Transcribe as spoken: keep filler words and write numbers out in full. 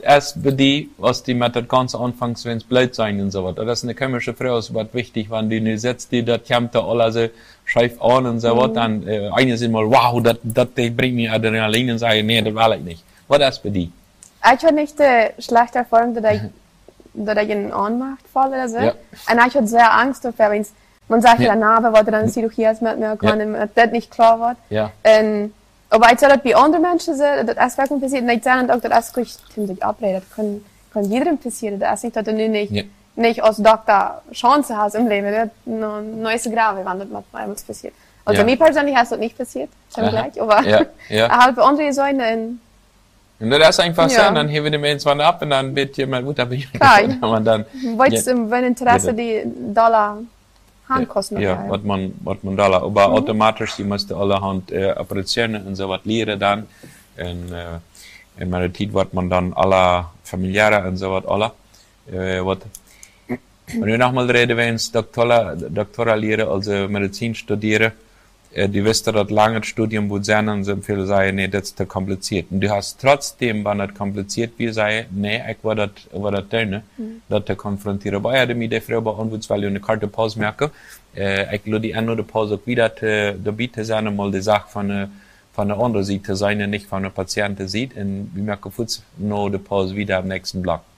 erst bei die, was die mit das ganze anfangs, wenn's blöd sein und so was. Das ist eine komische Frau, ist was wichtig, wenn die nicht setzt, die das kommt da alle so scheif an und so was, dann, äh, eine sind mal, wow, das, das, das bringt mir Adrenalin und sagen, nee, das will ich nicht. Was ist bei die? Ich hatte nicht die schlechte Erfahrung, dass ich, dass ich in Ohnmacht falle oder so. Ja. Und ich hatte sehr Angst davor, wenn man sagt, ja, na, aber wollte dann Chirurgie erst mit mir kommen, ja. Das nicht klar wird. Ja. Und, aber ich sage, dass bei anderen Menschen so, das ist wirklich passiert, und ich sage auch, das ist ziemlich abreden, das kann, kann jedem passieren, das ist nicht, dass du nicht, Ja. nicht als Doktor Chance hast im Leben, das ist noch neues Grave, wenn das mit einem passiert. Also Ja. mir persönlich ist das nicht passiert, schon gleich, aber Ja. Ja. halt bei anderen Säulen, Und das ist einfach Ja. so, dann heben wir den Menschen ab und dann wird jemand gut, aber ich Klar. man dann, wolltest du, wenn Interesse Ja. die Dollar Handkosten ja, was man, was man da, aber mhm. automatisch, sie musste allerhand äh, Operationen und so was lehren dann, und, äh, in meiner Zeit wird man dann alle familiäre und so was alle, äh, was, wenn ich nochmal rede, wenn es Doktora, Doktora lehre, also Medizin studiere, äh, die wissen, dass lange Studium wo sein und so viele sagen, nee, das ist zu kompliziert. Und du hast trotzdem, wenn das kompliziert wie sei, nee, ich war das, war das tun, mhm. das zu konfrontieren. Aber ja, damit die Frau bei uns, weil ich eine Karte Pause merke, äh, ich lade die andere Pause auch wieder zu, dabei zu sein, mal die Sache von der, von der anderen Seite sein, nicht von der Patienten sieht, und wir merken kurz noch die Pause wieder am nächsten Block.